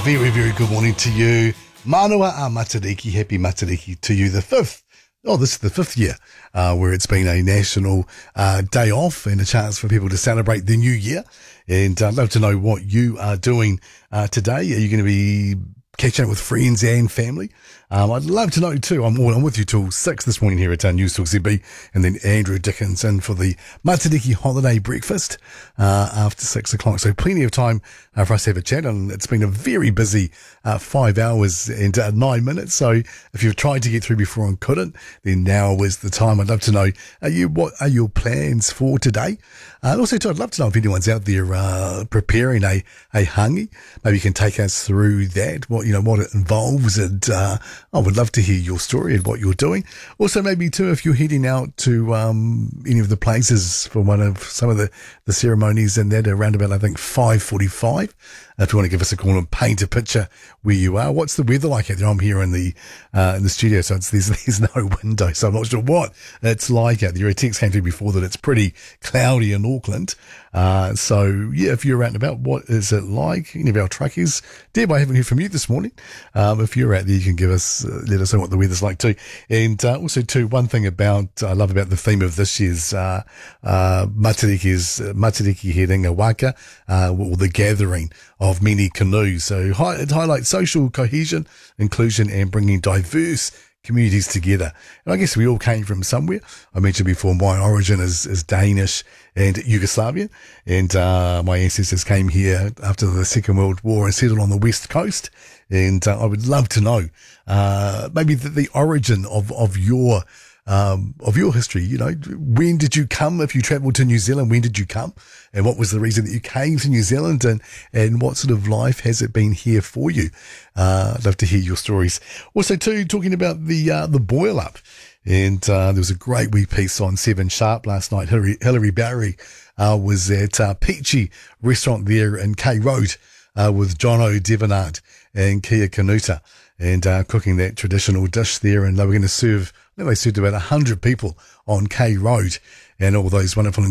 very, very good morning to you. Manawa a Matariki, happy Matariki to you. This is the fifth year where it's been a national day off and a chance for people to celebrate the new year. And I'd love to know what you are doing today. Are you going to be catching up with friends and family? I'd love to know too. I'm with you till 6 this morning here at News Talk ZB, and then Andrew Dickinson for the Matariki holiday breakfast after 6 o'clock. So plenty of time for us to have a chat, and it's been a very busy 5 hours and 9 minutes. So if you've tried to get through before and couldn't, then now is the time. I'd love to know, what are your plans for today? And also too, I'd love to know if anyone's out there preparing a hangi. Maybe you can take us through that, what it involves, and I would love to hear your story and what you're doing. Also, maybe too, if you're heading out to any of the places for some of the ceremonies and that around about, I think, 5:45. If you want to give us a call and paint a picture where you are. What's the weather like out there? I'm here in the studio, so there's no window, so I'm not sure what it's like out there. A text came through before that it's pretty cloudy in Auckland. So yeah, if you're out and about, what is it like? Any of our truckies? Deb, I haven't heard from you this morning. If you're out there, you can give us, let us know what the weather's like too. And also too, one thing I love about the theme of this year's Matariki is Matariki Herenga Waka, or the gathering of many canoes. So it highlights social cohesion, inclusion, and bringing diverse communities together. And I guess we all came from somewhere. I mentioned before, my origin is Danish and Yugoslavian, and my ancestors came here after the Second World War and settled on the West Coast. And I would love to know maybe the origin of your history. When did you come? If you travelled to New Zealand, when did you come? And what was the reason that you came to New Zealand? And what sort of life has it been here for you? I'd love to hear your stories. Also, too, talking about the boil up. And there was a great wee piece on 7 Sharp last night. Hilary Barry was at Peachy restaurant there in K Road with Jono Devenard and Kia Kanuta, and cooking that traditional dish there. And they were going to serve, they served about 100 people on K Road, and all those wonderful